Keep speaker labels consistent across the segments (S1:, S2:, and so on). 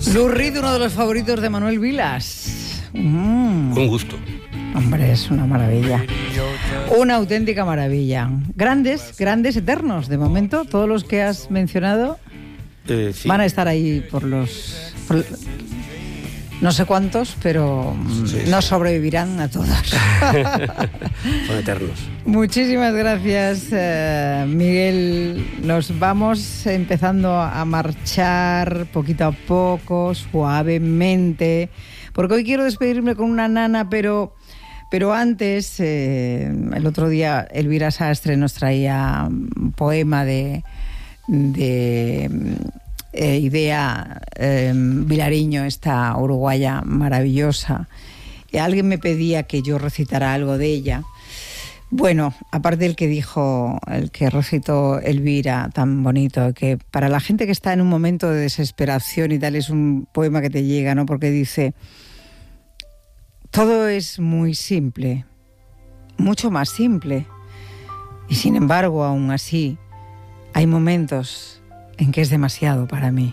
S1: Lou Reed, uno de los favoritos de Manuel Vilas.
S2: Con gusto.
S1: Hombre, es una maravilla. Una auténtica maravilla. Grandes, eternos. De momento, todos los que has mencionado
S2: Sí.
S1: van a estar ahí por no sé cuántos, pero no sobrevivirán a todos.
S2: Son eternos.
S1: Muchísimas gracias, Miguel. Nos vamos empezando a marchar poquito a poco, suavemente, porque hoy quiero despedirme con una nana, pero antes, el otro día Elvira Sastre nos traía un poema de Idea Vilariño, esta uruguaya maravillosa, y alguien me pedía que yo recitara algo de ella. Bueno, aparte del que dijo, el que recitó Elvira, tan bonito, que para la gente que está en un momento de desesperación y tal, es un poema que te llega, ¿no? Porque dice: todo es muy simple, mucho más simple, y sin embargo, aún así, hay momentos en que es demasiado para mí,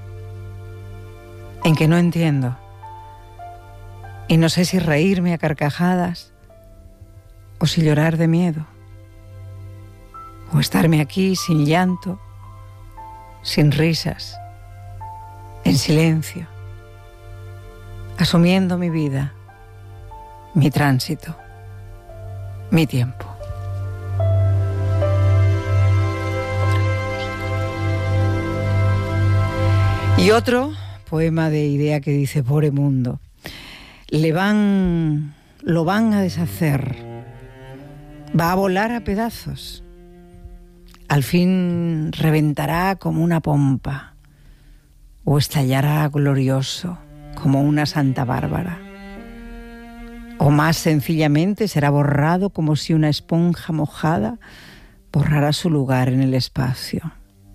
S1: en que no entiendo, y no sé si reírme a carcajadas o si llorar de miedo, o estarme aquí sin llanto, sin risas, en silencio, asumiendo mi vida, mi tránsito, mi tiempo. Y otro poema de Idea que dice: pobre mundo, lo van a deshacer, va a volar a pedazos, al fin reventará como una pompa, o estallará glorioso como una Santa Bárbara, o más sencillamente será borrado como si una esponja mojada borrara su lugar en el espacio.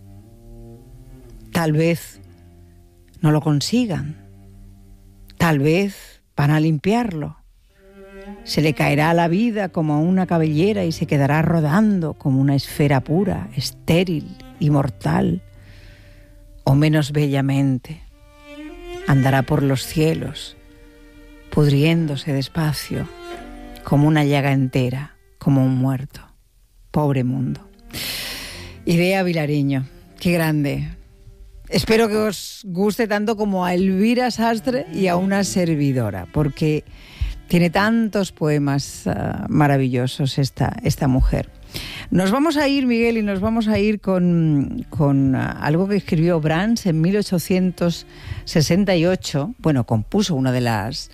S1: Tal vez no lo consigan, tal vez van a limpiarlo, se le caerá a la vida como una cabellera y se quedará rodando como una esfera pura, estéril y mortal, o menos bellamente andará por los cielos, pudriéndose despacio como una llaga entera, como un muerto. Pobre mundo. Idea Vilariño, qué grande. Espero que os guste tanto como a Elvira Sastre y a una servidora, porque tiene tantos poemas maravillosos esta mujer. Nos vamos a ir, Miguel, y nos vamos a ir con algo que escribió Brahms en 1868. Bueno, compuso una de las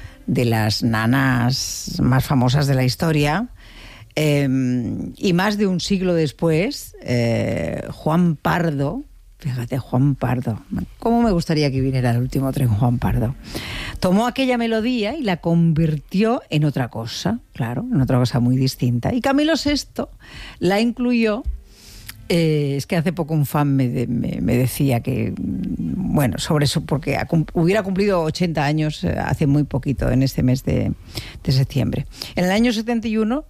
S1: nanas más famosas de la historia. Y más de un siglo después, Juan Pardo. Fíjate, Juan Pardo. ¿Cómo me gustaría que viniera el último tren, Juan Pardo? Tomó aquella melodía y la convirtió en otra cosa, claro, en otra cosa muy distinta. Y Camilo VI la incluyó. Es que hace poco un fan me decía que, bueno, sobre eso, porque hubiera cumplido 80 años hace muy poquito, en este mes de septiembre. En el año 71,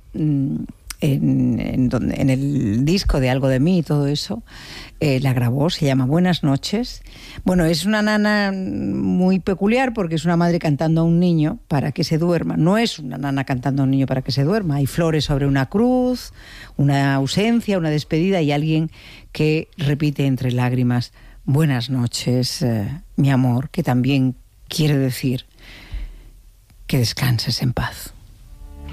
S1: en el disco de Algo de mí y todo eso, la grabó, se llama Buenas noches. Bueno, es una nana muy peculiar porque es una madre cantando a un niño para que se duerma. No es una nana cantando a un niño para que se duerma. Hay flores sobre una cruz, una ausencia, una despedida y alguien que repite entre lágrimas: buenas noches, mi amor, que también quiere decir que descanses en paz.